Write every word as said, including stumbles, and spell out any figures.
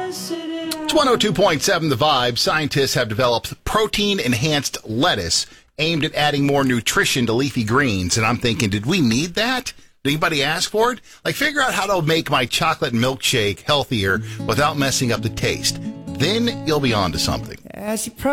It's one oh two point seven The Vibe. Scientists have developed protein-enhanced lettuce aimed at adding more nutrition to leafy greens. And I'm thinking, did we need that? Did anybody ask for it? Like, figure out how to make my chocolate milkshake healthier without messing up the taste. Then you'll be on to something. As you